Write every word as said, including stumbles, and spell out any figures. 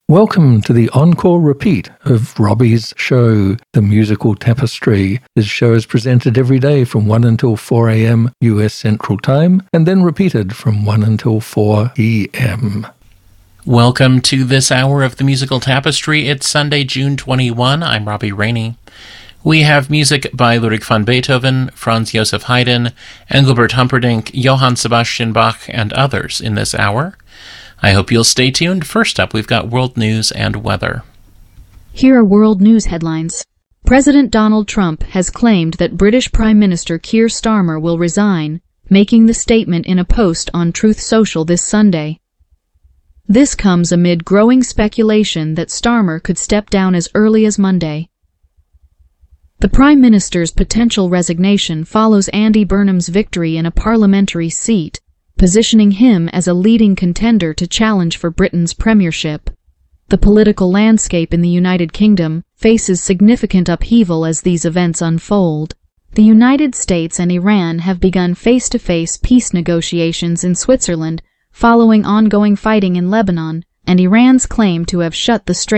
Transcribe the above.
Welcome to the encore repeat of Robbie's show, The Musical Tapestry. This show is presented every day from one until four a.m. U S Central Time, and then repeated from one until four p.m. Welcome to this hour of The Musical Tapestry. It's Sunday, June twenty-first. I'm Robbie Rainey. We have music by Ludwig van Beethoven, Franz Joseph Haydn, Engelbert Humperdinck, Johann Sebastian Bach, and others in this hour. I hope you'll stay tuned. First up, we've got world news and weather. Here are world news headlines. President Donald Trump has claimed that British Prime Minister Keir Starmer will resign, making the statement in a post on Truth Social this Sunday. This comes amid growing speculation that Starmer could step down as early as Monday. The Prime Minister's potential resignation follows Andy Burnham's victory in a parliamentary seat, positioning him as a leading contender to challenge for Britain's premiership. The political landscape in the United Kingdom faces significant upheaval as these events unfold. The United States and Iran have begun face-to-face peace negotiations in Switzerland following ongoing fighting in Lebanon and Iran's claim to have shut the Strait